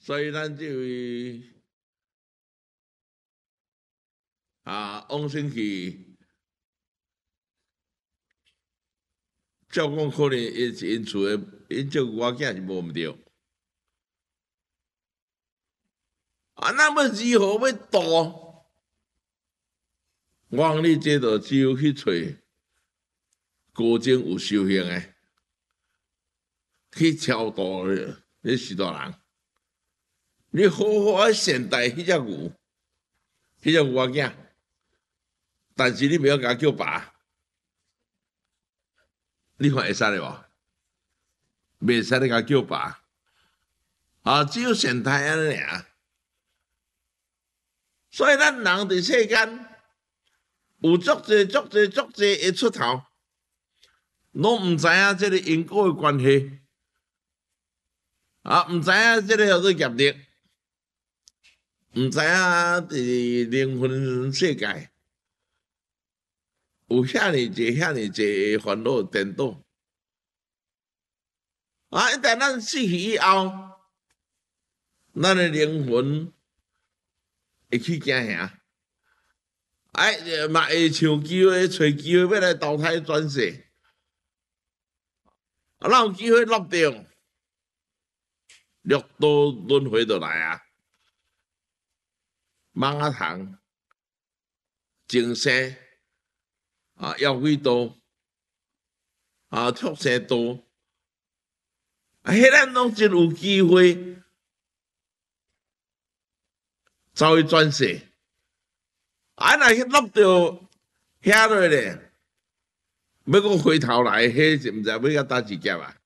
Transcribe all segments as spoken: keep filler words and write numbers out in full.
所以咱这位啊王星奇，照讲可能因因厝诶，因照顾我囝是无毋对。啊，那么如何要度？我讲你这着只有去找高精有修行诶，去超度你许多人。你好好啊善待迄只牛，迄只牛仔囝，但是你不要甲叫爸，你看会使咧无？袂使你甲叫爸，啊，只有善待安尼尔。所以咱人伫世间有足济、足济、足济会出头，拢毋知影即个因果诶关系，啊，毋知影即个叫做业力，毋知影伫灵魂世界有遐尼济、遐尼济烦恼颠倒。啊！一旦咱死去以后，咱诶灵魂会去惊吓，哎，嘛会像机会找机会要来投胎转世，啊，咱有机会落着，六道轮回就来啊！蠓仔虫、精生啊、妖鬼道啊、畜生道，啊，迄咱拢真有机会走去转世。啊，若去落着遐落咧，要讲回头来，迄是毋知要甲倒一劫啊！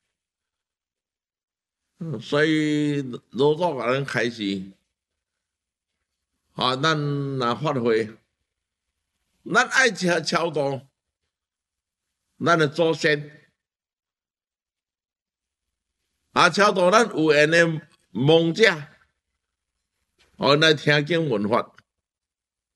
所以老早甲咱开始，啊，咱若发挥，咱爱超超度咱的祖先，啊，超度咱有缘的亡者，哦，来听经闻法。